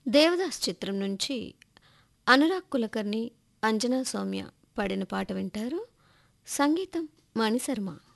దేవదాస్ చిత్రం నుంచి అనురాగ్ కులకర్ణి, అంజనా సౌమ్య పాడిన పాట వింటారు. సంగీతం మణిశర్మ.